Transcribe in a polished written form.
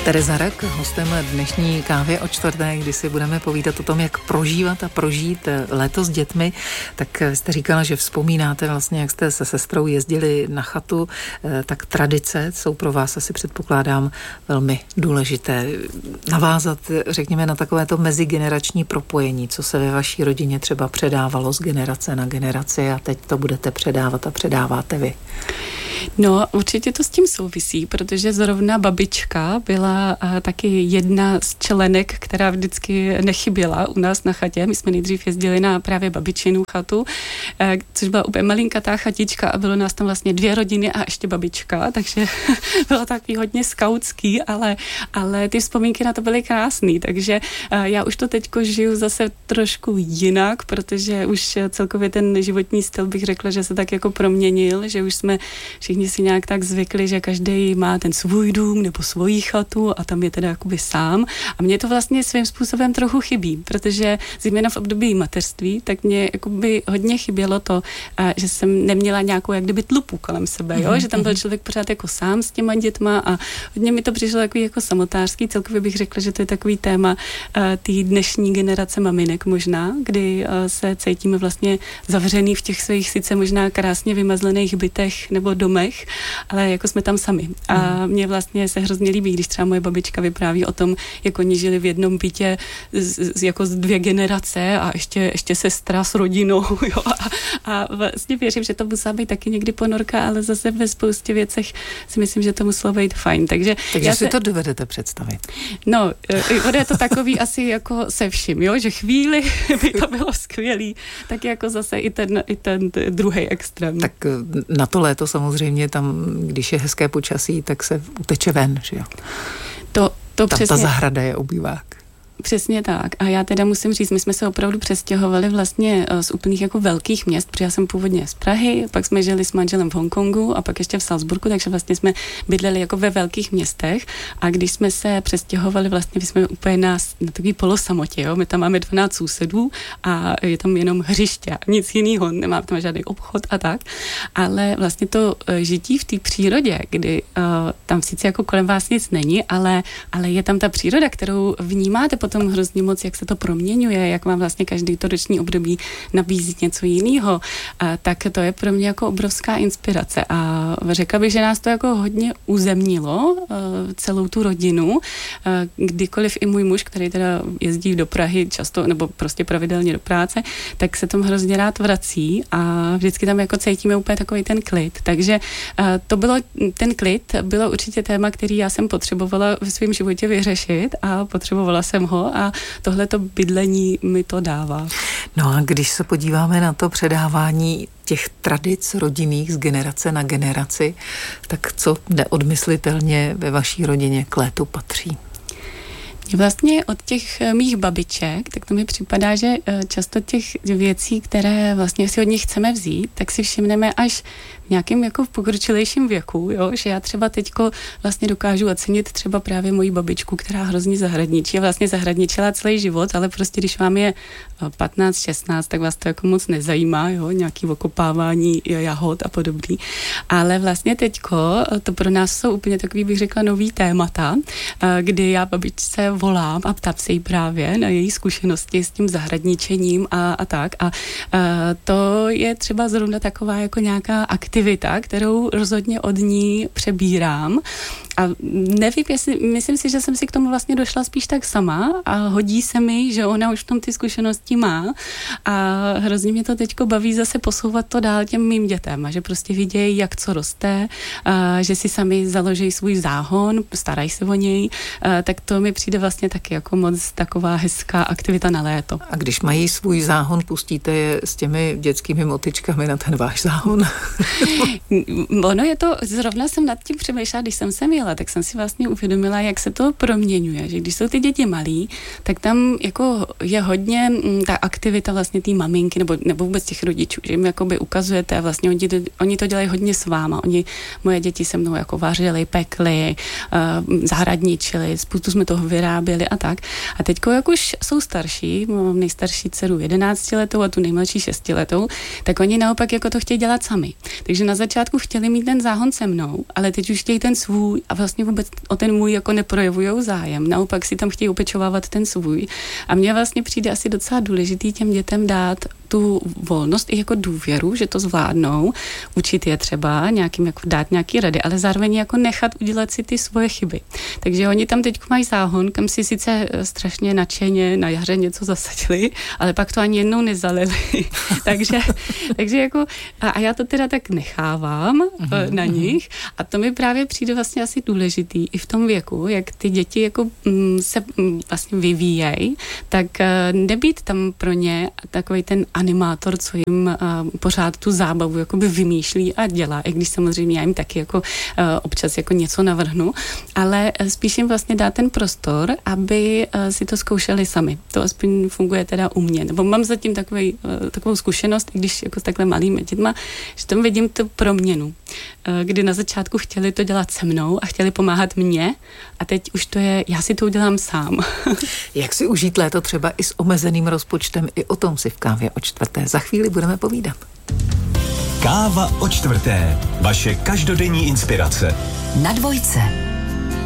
Tereza Rak, hostem dnešní kávy o čtvrté, kdy si budeme povídat o tom, jak prožívat a prožít léto s dětmi. Tak jste říkala, že vzpomínáte vlastně, jak jste se sestrou jezdili na chatu, tak tradice jsou pro vás, asi předpokládám, velmi důležité. Navázat, řekněme, na takovéto mezigenerační propojení, co se ve vaší rodině třeba předávalo z generace na generaci a teď to budete předávat a předáváte vy. No, určitě to s tím souvisí, protože zrovna babička byla taky jedna z členek, která vždycky nechyběla u nás na chatě. My jsme nejdřív jezdili na právě babičinu chatu, což byla úplně malinkatá chatička a bylo nás tam vlastně 2 rodiny a ještě babička, takže bylo takový hodně skautský, ale ty vzpomínky na to byly krásný, takže já už to teďko žiju zase trošku jinak, protože už celkově ten životní styl bych řekla, že se tak jako proměnil, že už jsme všichni si nějak tak zvykli, že každý má ten svůj dům nebo svoji chatu a tam je teda jakoby sám. A mně to vlastně svým způsobem trochu chybí, protože zejména v období mateřství, tak mě jakoby hodně chybělo to, že jsem neměla nějakou jak kdyby tlupu kolem sebe, jo? Že tam byl člověk pořád jako sám s těma dětma a hodně mi to přišlo takový jako samotářský. Celkově bych řekla, že to je takový téma té dnešní generace maminek možná, kdy se cítíme vlastně zavřený v těch svých sice možná krásně vymazlených bytech nebo domech, ale jako jsme tam sami. A mně vlastně se hrozně líbí, když třeba moje babička vypráví o tom, jak oni žili v jednom bytě jako z 2 generace a ještě sestra s rodinou. Jo? A vlastně věřím, že to musela být taky někdy ponorka, ale zase ve spoustě věcech si myslím, že to muselo být fajn. Takže si to dovedete představit. No, je to takový asi jako se vším, jo? Že chvíli by to bylo skvělý, tak jako zase i ten druhý extrém. Tak na to léto samozřejmě tam, když je hezké počasí, tak se uteče ven, že jo? To přesně. Ta zahrada je obývák. Přesně tak. A já teda musím říct, my jsme se opravdu přestěhovali vlastně z úplných jako velkých měst, protože já jsem původně z Prahy, pak jsme žili s manželem v Hongkongu a pak ještě v Salzburgu, takže vlastně jsme bydleli jako ve velkých městech a když jsme se přestěhovali, vlastně jsme úplně na takový polosamotě, jo? My tam máme 12 sousedů a je tam jenom hřiště, nic jiného, nemáme tam žádný obchod a tak, ale vlastně to žití v té přírodě, kdy tam sice jako kolem vás nic není, ale je tam ta příroda, kterou vnímáte potom hrozně moc, jak se to proměňuje, jak vám vlastně každý to roční období nabízí něco jiného, tak to je pro mě jako obrovská inspirace a řekla bych, že nás to jako hodně uzemnilo, celou tu rodinu, kdykoliv i můj muž, který teda jezdí do Prahy často, nebo prostě pravidelně do práce, tak se tam hrozně rád vrací a vždycky tam jako cítíme úplně takový ten klid, takže ten klid bylo určitě téma, který já jsem potřebovala v svém životě vyřešit a potřebovala jsem ho a tohleto bydlení mi to dává. No a když se podíváme na to předávání těch tradic rodinných z generace na generaci, tak co neodmyslitelně ve vaší rodině k létu patří? Vlastně od těch mých babiček, tak to mi připadá, že často těch věcí, které vlastně si od nich chceme vzít, tak si všimneme až v nějakém jako v pokročilejším věku, jo? Že já třeba teďko vlastně dokážu ocenit třeba právě moji babičku, která hrozně zahradničí a vlastně zahradničila celý život, ale prostě když vám je 15, 16, tak vás to jako moc nezajímá, jo? Nějaký okopávání jahod a podobný. Ale vlastně teďko to pro nás jsou úplně takový, bych řekla, nový témata, kdy já babičce volám a ptám se jí právě na její zkušenosti s tím zahradničením a tak. A to je třeba zrovna taková jako nějaká aktivita, kterou rozhodně od ní přebírám. A nevím, myslím si, že jsem si k tomu vlastně došla spíš tak sama a hodí se mi, že ona už v tom ty zkušenosti má a hrozně mě to teďko baví zase posouvat to dál těm mým dětem a že prostě vidějí, jak co roste, že si sami založí svůj záhon, starají se o něj, tak to mi přijde vlastně taky jako moc taková hezká aktivita na léto. A když mají svůj záhon, pustíte je s těmi dětskými motyčkami na ten váš záhon? Ono je to, zrovna jsem nad tím přemýšlela, když jsem sem jela, tak jsem si vlastně uvědomila, jak se to proměňuje, že když jsou ty děti malí, tak tam jako je hodně ta aktivita vlastně té maminky nebo vůbec těch rodičů, že jim jakoby ukazujete a vlastně oni to dělají hodně s váma. Moje děti se mnou jako vařily, pekly, zahradničili, spoustu jsme toho vyráběli a tak. A teďko, jak už jsou starší, mám nejstarší dceru 11 letou a tu nejmladší 6 letou, tak oni naopak jako to chtějí dělat sami. Takže na začátku chtěli mít ten záhon se mnou, ale teď už chtějí ten svůj a vlastně vůbec o ten můj jako neprojevujou zájem. Naopak si tam chtějí upečovávat ten svůj. A mně vlastně přijde asi docela důležitý těm dětem dát tu volnost i jako důvěru, že to zvládnou, učit je třeba nějakým, jako dát nějaký rady, ale zároveň jako nechat udělat si ty svoje chyby. Takže oni tam teď mají záhon, kam si sice strašně nadšeně na jaře něco zasadili, ale pak to ani jednou nezalili. takže jako, a já to teda tak nechávám na nich a to mi právě přijde vlastně asi důležitý i v tom věku, jak ty děti jako se vlastně vyvíjejí, tak nebýt tam pro ně takovej ten animátor, co jim pořád tu zábavu jakoby vymýšlí a dělá, i když samozřejmě já jim taky jako občas jako něco navrhnu, ale spíš jim vlastně dá ten prostor, aby si to zkoušeli sami. To aspoň funguje teda u mě. Nebo mám zatím takovou zkušenost, i když jako s takhle malými dětma, že tam vidím tu proměnu, kdy na začátku chtěli to dělat se mnou a chtěli pomáhat mně a teď už to je, já si to udělám sám. Jak si užít léto třeba i s omezeným rozpočtem, i o tom si v Kávě o čtvrté za chvíli budeme povídat. Káva o čtvrté. Vaše každodenní inspirace. Na Dvojce.